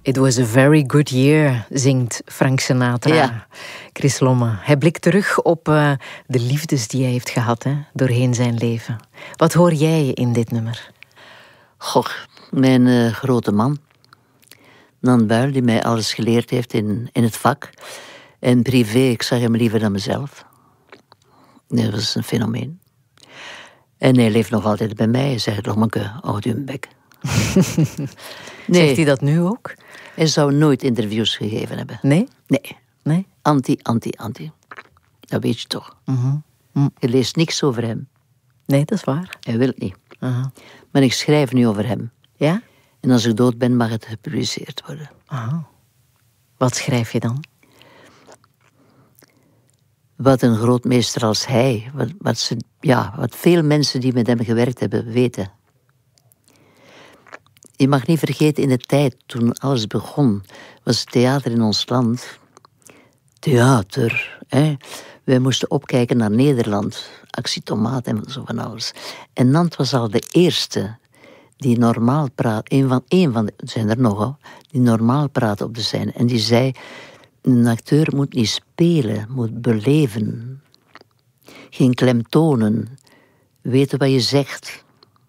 It was a very good year, zingt Frank Sinatra. Ja. Chris Lomme. Hij blikt terug op de liefdes die hij heeft gehad doorheen zijn leven. Wat hoor jij in dit nummer? Goh, mijn grote man. Nan Buil, die mij alles geleerd heeft in het vak. En privé, ik zag hem liever dan mezelf. Dat was een fenomeen. En hij leeft nog altijd bij mij. Hij zegt, Lommeke, houd u een bek. Nee. Zegt hij dat nu ook? Hij zou nooit interviews gegeven hebben. Nee? Nee. Nee? Anti. Dat weet je toch. Je leest niks over hem. Nee, dat is waar. Hij wil het niet. Aha. Maar ik schrijf nu over hem. Ja? En als ik dood ben, mag het gepubliceerd worden. Aha. Wat schrijf je dan? Wat een grootmeester als hij, wat veel mensen die met hem gewerkt hebben, weten. Je mag niet vergeten, in de tijd toen alles begon, was het theater in ons land. Theater, hè. Wij moesten opkijken naar Nederland. Actie Tomaat en zo van alles. En Nant was al de eerste die normaal praat. Een van de, er zijn er nogal, die normaal praten op de scène. En die zei, een acteur moet niet spelen, moet beleven. Geen klemtonen. Weten wat je zegt.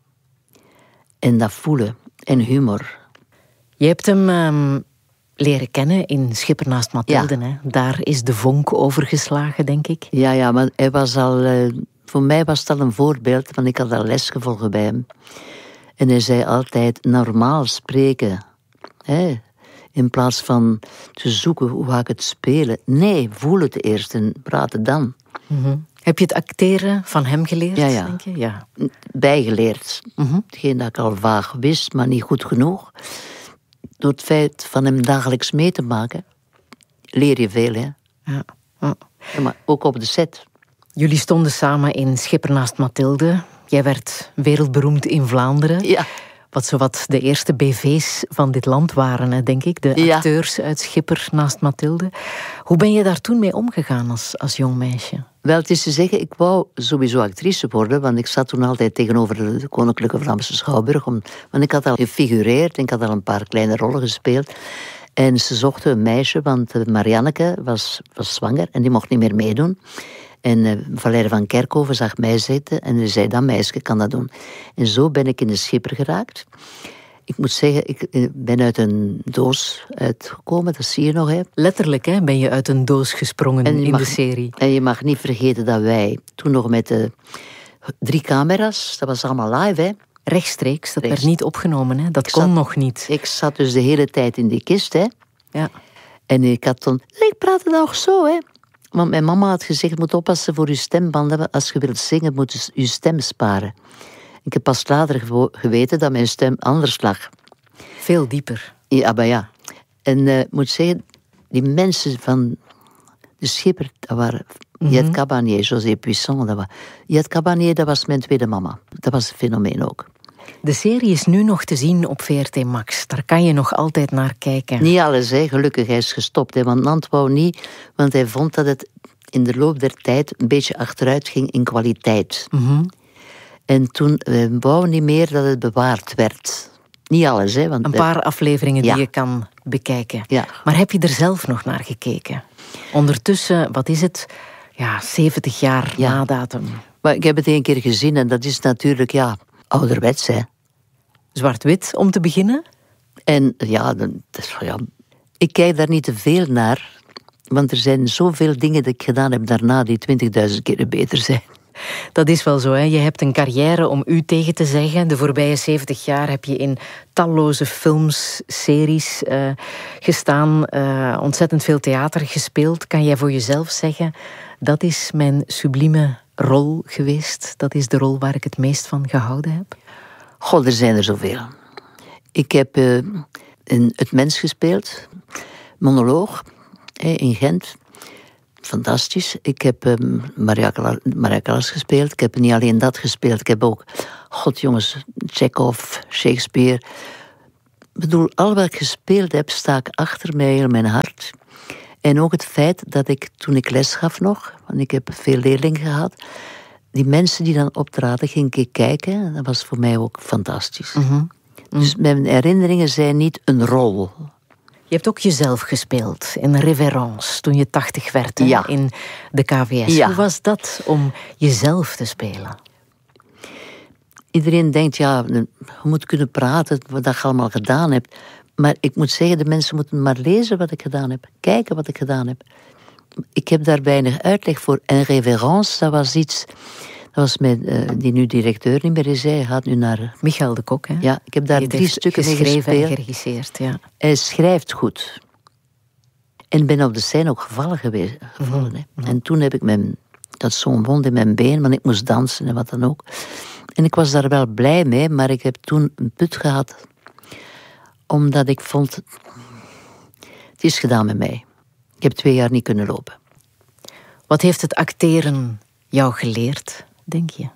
En dat voelen. En humor. Je hebt hem leren kennen in Schipper naast Mathilde. Ja. Hè? Daar is de vonk overgeslagen, denk ik. Ja, maar hij was al... voor mij was dat een voorbeeld, want ik had al les gevolgd bij hem. En hij zei altijd, normaal spreken. Hè? In plaats van te zoeken, hoe ga ik het spelen? Nee, voel het eerst en praten dan. Mm-hmm. Heb je het acteren van hem geleerd, denk je? Ja. Bijgeleerd. Hetgeen dat ik al vaag wist, maar niet goed genoeg. Door het feit van hem dagelijks mee te maken, leer je veel, hè? Ja. Ja, maar ook op de set. Jullie stonden samen in Schipper naast Mathilde. Jij werd wereldberoemd in Vlaanderen. Ja. Wat zowat de eerste BV's van dit land waren, hè, denk ik. De acteurs uit Schipper naast Mathilde. Hoe ben je daar toen mee omgegaan als jong meisje? Wel, het is te zeggen, ik wou sowieso actrice worden, want ik zat toen altijd tegenover de Koninklijke Vlaamse Schouwburg. Want ik had al gefigureerd en ik had al een paar kleine rollen gespeeld. En ze zochten een meisje, want Marianneke was zwanger en die mocht niet meer meedoen. En Valerie van Kerkhoven zag mij zitten en die zei, dat meisje kan dat doen. En zo ben ik in de Schipper geraakt. Ik moet zeggen, ik ben uit een doos uitgekomen, dat zie je nog. Hè. Letterlijk, hè, ben je uit een doos gesprongen in de serie. En je mag niet vergeten dat wij toen nog met 3 camera's, dat was allemaal live, hè. Rechtstreeks, dat werd niet opgenomen, hè. Dat kon nog niet. Ik zat dus de hele tijd in die kist, hè. Ja. En ik had dan, ik praatte nog zo, hè. Want mijn mama had gezegd, je moet oppassen voor je stembanden. Als je wilt zingen, moet je stem sparen. Ik heb pas later geweten dat mijn stem anders lag. Veel dieper. Ja, maar ja. En ik moet zeggen, die mensen van de Schipper, dat waren Jet Cabanier, José Puissant. Jet Cabanier, dat was mijn tweede mama. Dat was een fenomeen ook. De serie is nu nog te zien op VRT Max. Daar kan je nog altijd naar kijken. Niet alles, hè. Gelukkig, hij is gestopt. Hè. Want Nant wou niet, want hij vond dat het in de loop der tijd een beetje achteruit ging in kwaliteit. En toen wou niet meer dat het bewaard werd. Niet alles, hè. Want een paar afleveringen die je kan bekijken. Ja. Maar heb je er zelf nog naar gekeken? Ondertussen, wat is het? Ja, 70 jaar na datum. Maar ik heb het 1 keer gezien en dat is natuurlijk, ouderwets, hè. Zwart-wit, om te beginnen? En ik kijk daar niet te veel naar, want er zijn zoveel dingen die ik gedaan heb daarna die 20.000 keer beter zijn. Dat is wel zo, hè. Je hebt een carrière om u tegen te zeggen. De voorbije 70 jaar heb je in talloze films, series gestaan. Ontzettend veel theater gespeeld. Kan jij voor jezelf zeggen, dat is mijn sublieme rol geweest? Dat is de rol waar ik het meest van gehouden heb? God, er zijn er zoveel. Ik heb in Het Mens gespeeld. Monoloog in Gent. Fantastisch. Ik heb Maria Callas gespeeld. Ik heb niet alleen dat gespeeld. Ik heb ook, Chekhov, Shakespeare. Ik bedoel, al wat ik gespeeld heb, sta ik achter mij in mijn hart. En ook het feit dat ik, toen ik les gaf nog, want ik heb veel leerlingen gehad, die mensen die dan optraden, ging ik kijken. Dat was voor mij ook fantastisch. Dus mijn herinneringen zijn niet een rol. Je hebt ook jezelf gespeeld in Révérence toen je 80 werd, hè? Ja. In de KVS. Ja. Hoe was dat om jezelf te spelen? Iedereen denkt, ja, je moet kunnen praten, wat je allemaal gedaan hebt. Maar ik moet zeggen, de mensen moeten maar lezen wat ik gedaan heb. Kijken wat ik gedaan heb. Ik heb daar weinig uitleg voor. En Révérence, dat was iets... Dat was met die nu directeur niet meer is. Hij gaat nu naar... Michael de Kok, hè? Ja, ik heb daar Die 3 heeft stukken mee geschreven en gespeeld. geregisseerd, ja. Hij schrijft goed. En ben op de scène ook gevallen. Hè. En toen heb ik dat zo'n wond in mijn been, want ik moest dansen en wat dan ook. En ik was daar wel blij mee, maar ik heb toen een put gehad. Omdat ik vond, het is gedaan met mij. Ik heb 2 jaar niet kunnen lopen. Wat heeft het acteren jou geleerd, denk je?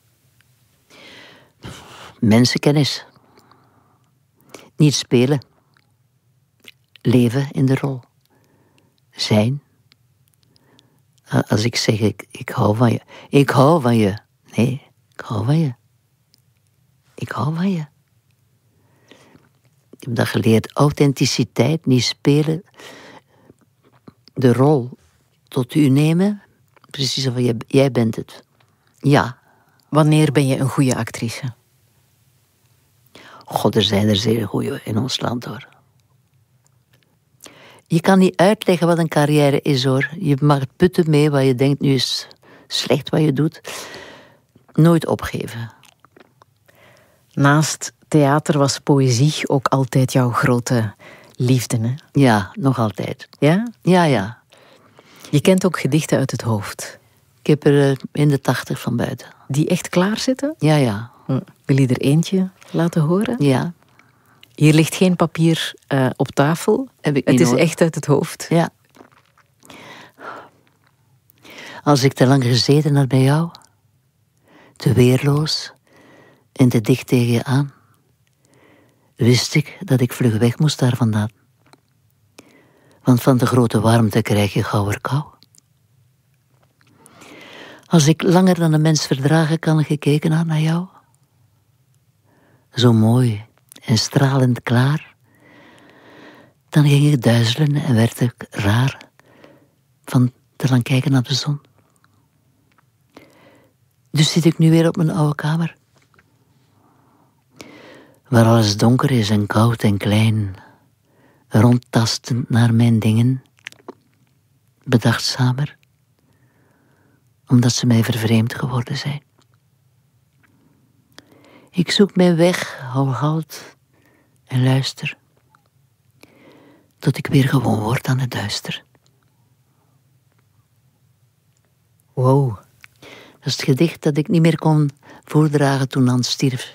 Mensenkennis. Niet spelen. Leven in de rol. Zijn. Als ik zeg, ik hou van je. Ik hou van je. Nee, ik hou van je. Ik hou van je. Ik heb dat geleerd. Authenticiteit, niet spelen. De rol tot u nemen. Precies of jij bent het. Ja. Wanneer ben je een goede actrice? God, er zijn er zeer goeie in ons land, hoor. Je kan niet uitleggen wat een carrière is, hoor. Je mag putten mee wat je denkt, nu is slecht wat je doet. Nooit opgeven. Naast theater was poëzie ook altijd jouw grote liefde, hè? Ja, nog altijd. Ja? Ja, ja. Je kent ook gedichten uit het hoofd. Ik heb er in de 80 van buiten. Die echt klaar zitten? Ja, ja. Wil je er eentje laten horen? Ja. Hier ligt geen papier op tafel. Heb ik het niet is nodig. echt uit het hoofd. Ja. Als ik te lang gezeten had bij jou, te weerloos en te dicht tegen je aan, wist ik dat ik vlug weg moest daar vandaan. Want van de grote warmte krijg je gauw kou. Als ik langer dan een mens verdragen kan gekeken had naar jou, zo mooi en stralend klaar, dan ging ik duizelen en werd ik raar van te lang kijken naar de zon. Dus zit ik nu weer op mijn oude kamer, waar alles donker is en koud en klein, rondtastend naar mijn dingen, bedachtzamer, omdat ze mij vervreemd geworden zijn. Ik zoek mijn weg, hou halt en luister, tot ik weer gewoon word aan het duister. Wow. Dat is het gedicht dat ik niet meer kon voordragen toen Hans stierf.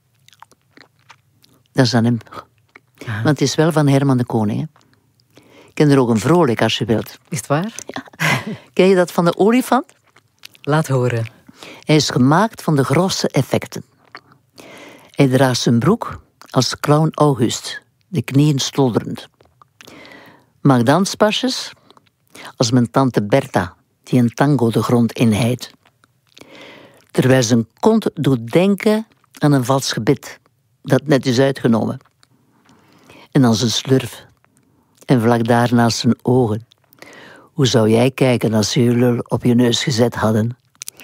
Dat is aan hem. Ja. Want het is wel van Herman de Koning. Hè? Ik ken er ook een vrolijk als je wilt. Is het waar? Ken je dat van de olifant? Laat horen. Hij is gemaakt van de grosse effecten. Hij draagt zijn broek als clown August, de knieën stolderend. Maakt danspasjes als mijn tante Bertha, die een tango de grond inheidt. Terwijl zijn kont doet denken aan een vals gebit, dat net is uitgenomen. En dan zijn slurf. En vlak daarnaast zijn ogen. Hoe zou jij kijken als ze je lul op je neus gezet hadden?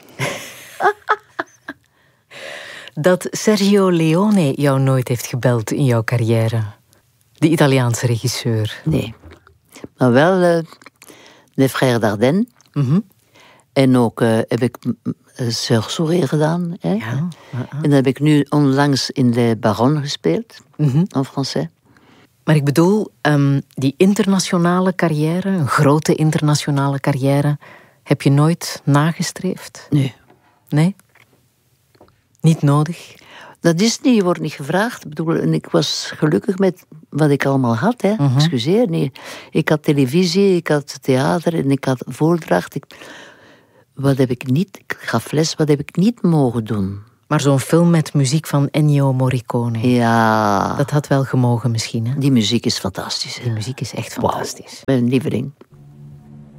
Dat Sergio Leone jou nooit heeft gebeld in jouw carrière. De Italiaanse regisseur. Nee. Maar wel de Frères Dardenne. En ook heb ik Sœur Sourire gedaan. Hè? Ja. En dan heb ik nu onlangs in Le Baron gespeeld. En français. Maar ik bedoel, die internationale carrière, een grote internationale carrière, heb je nooit nagestreefd? Nee. Nee? Niet nodig? Dat is niet, je wordt niet gevraagd. Ik bedoel, en ik was gelukkig met wat ik allemaal had. Hè. Excuseer, nee. Ik had televisie, ik had theater en ik had voordracht. Wat heb ik niet? Ik gaf les, wat heb ik niet mogen doen? Maar zo'n film met muziek van Ennio Morricone. Ja. Dat had wel gemogen misschien, hè? Die muziek is fantastisch. Hè. Die muziek is echt fantastisch. Mijn lieveling.